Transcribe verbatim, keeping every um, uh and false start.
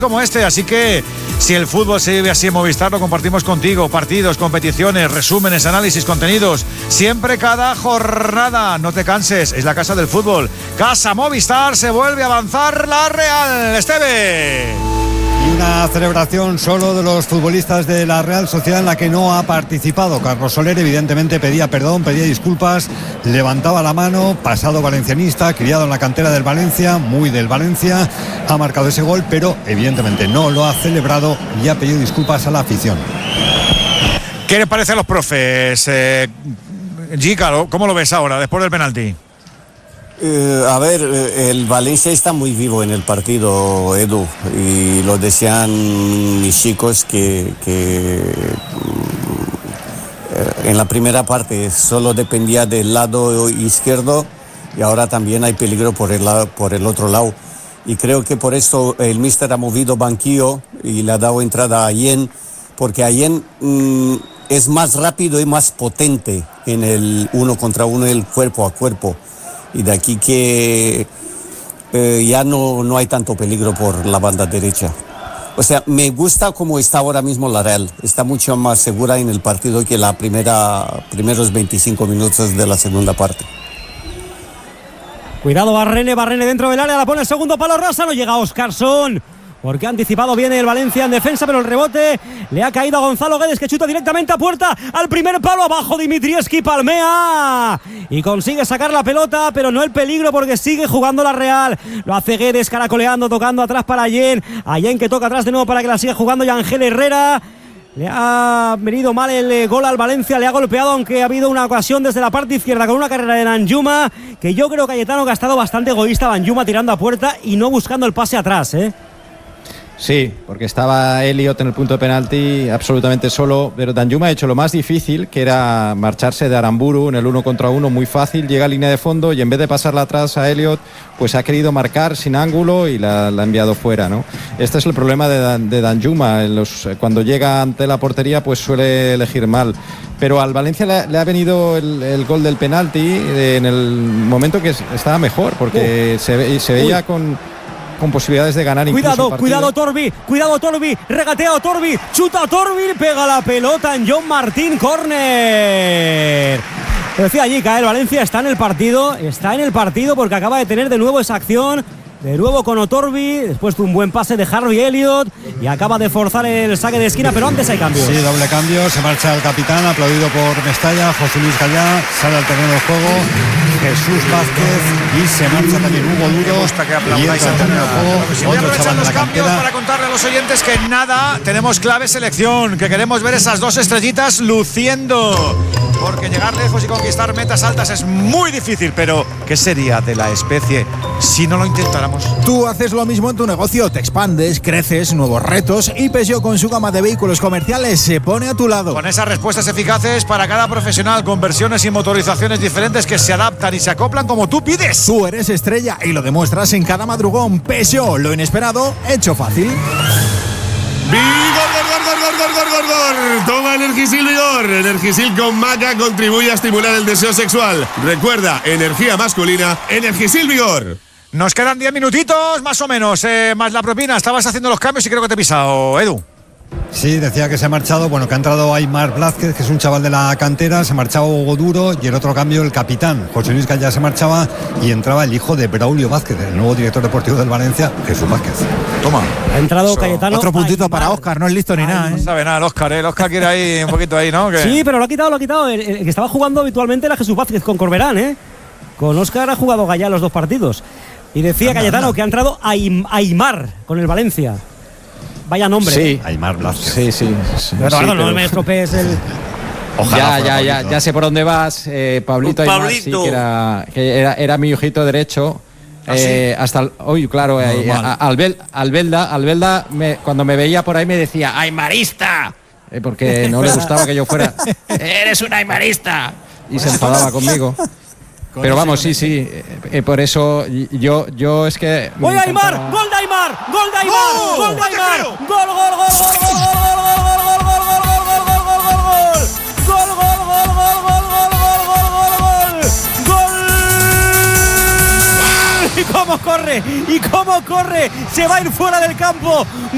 como este, así que si el fútbol se vive así en Movistar, lo compartimos contigo. Partidos, competiciones, resúmenes, análisis, contenidos, siempre cada jornada. No te canses, es la casa del fútbol. Casa Movistar, se vuelve a avanzar la Real. Esteve. Y una celebración solo de los futbolistas de la Real Sociedad en la que no ha participado. Carlos Soler evidentemente pedía perdón, pedía disculpas, levantaba la mano, pasado valencianista, criado en la cantera del Valencia, muy del Valencia, ha marcado ese gol, pero evidentemente no lo ha celebrado y ha pedido disculpas a la afición. ¿Qué les parece a los profes? Eh, Gica, ¿cómo lo ves ahora, después del penalti? Eh, a ver, el Valencia está muy vivo en el partido, Edu, y lo decían mis chicos que, que eh, en la primera parte solo dependía del lado izquierdo y ahora también hay peligro por el, lado, por el otro lado. Y creo que por eso el míster ha movido banquillo y le ha dado entrada a Allen, porque Allen mmm, es más rápido y más potente en el uno contra uno, el cuerpo a cuerpo. Y de aquí que eh, ya no, no hay tanto peligro por la banda derecha. O sea, me gusta cómo está ahora mismo la Real. Está mucho más segura en el partido que la primera primeros veinticinco minutos de la segunda parte. Cuidado Barrene, Barrene dentro del área, la pone el segundo palo, Rosa, no llega Óscarson. Porque ha anticipado bien el Valencia en defensa, pero el rebote le ha caído a Gonzalo Guedes, que chuta directamente a puerta, al primer palo, abajo Dimitrievski, palmea y consigue sacar la pelota, pero no el peligro porque sigue jugando la Real. Lo hace Guedes caracoleando, tocando atrás para Allen, Allen que toca atrás de nuevo para que la siga jugando y Ángel Herrera. Le ha venido mal el gol al Valencia, le ha golpeado, aunque ha habido una ocasión desde la parte izquierda con una carrera de Danjuma, que yo creo, Cayetano, que ha estado bastante egoísta Danjuma tirando a puerta y no buscando el pase atrás, ¿eh? Sí, porque estaba Elliot en el punto de penalti absolutamente solo, pero Danjuma ha hecho lo más difícil, que era marcharse de Aramburu en el uno contra uno, muy fácil, llega a línea de fondo y en vez de pasarla atrás a Elliot, pues ha querido marcar sin ángulo y la, la ha enviado fuera, ¿no? Este es el problema de, Dan, de Danjuma, en los, cuando llega ante la portería pues suele elegir mal, pero al Valencia le, le ha venido el, el gol del penalti en el momento que estaba mejor, porque uh. se, se veía con... con posibilidades de ganar. Cuidado, cuidado Torbi, cuidado Torbi, regatea Torbi, chuta Torbi, pega la pelota en John Martín, córner. Lo decía allí, cae el Valencia, está en el partido, está en el partido porque acaba de tener de nuevo esa acción. De nuevo con Otorbi, después de un buen pase de Harvey Elliott y acaba de forzar el saque de esquina, pero antes hay cambios. Sí, doble cambio, se marcha el capitán, aplaudido por Mestalla, José Luis Gallá, sale al terreno de juego Jesús Vázquez y se marcha también Hugo Duro. Me gusta que aplaudáis al terreno de juego. Si voy a aprovechar los cambios para contarle a los oyentes que nada, tenemos clave selección, que queremos ver esas dos estrellitas luciendo. Porque llegar lejos y conquistar metas altas es muy difícil, pero ¿qué sería de la especie si no lo intentáramos? Tú haces lo mismo en tu negocio, te expandes, creces, nuevos retos y Peugeot con su gama de vehículos comerciales se pone a tu lado. Con esas respuestas eficaces para cada profesional, con versiones y motorizaciones diferentes que se adaptan y se acoplan como tú pides. Tú eres estrella y lo demuestras en cada madrugón. Peugeot, lo inesperado, hecho fácil. ¡Vigor, gor, gor, gor, gor, gor, gor, gor! Toma Energisil Vigor. Energisil con maca contribuye a estimular el deseo sexual. Recuerda, energía masculina, Energisil Vigor. Nos quedan diez minutitos, más o menos, eh, más la propina. Estabas haciendo los cambios y creo que te he pisado, Edu. Sí, decía que se ha marchado, bueno, que ha entrado Aymar Blázquez, que es un chaval de la cantera, se marchaba Hugo Duro y el otro cambio el capitán, José Luis Gallá se marchaba y entraba el hijo de Braulio Vázquez, el nuevo director deportivo del Valencia, Jesús Vázquez. Toma. Ha entrado Eso. Cayetano. Otro puntito Aymar. para Óscar, no es listo ni Aymar. nada, ¿eh? No sabe nada el Óscar, ¿eh? El Óscar quiere ahí un poquito ahí, ¿no? ¿Qué? Sí, pero lo ha quitado, lo ha quitado. El, el que estaba jugando habitualmente era Jesús Vázquez con Corberán, ¿eh? Con Óscar ha jugado Gallá los dos partidos. Y decía anda, Cayetano anda. que ha entrado Aymar con el Valencia. Vaya nombre. Sí, ¿eh? Aymar Blázquez. Sí, sí. sí pero, sí, no, pero... no me estropees el... Ojalá ya, ya, ya, ya sé por dónde vas, eh, Pablito Aymar, sí, que era, que era, era mi ojito derecho. ¿Ah, eh, sí? Hasta hoy, claro, eh, Albel, Albelda, Albelda me, cuando me veía por ahí me decía ¡Aymarista! Eh, porque no le gustaba que yo fuera ¡Eres un aymarista! Y se enfadaba conmigo. Pero vamos, sí, sí, eh, por eso yo, yo es que... ¡Voy a Aymar! ¡Gol de Aymar! ¡Gol de Aymar! ¡Gol de Aymar! ¡Gol, gol, gol, gol, gol, gol, gol, gol, gol, gol, gol, gol, gol, gol, gol! ¡Gol, gol, gol, gol, gol, gol, gol, gol, gol! ¡Y cómo corre! ¡Y cómo corre! ¡Se va a ir fuera del campo!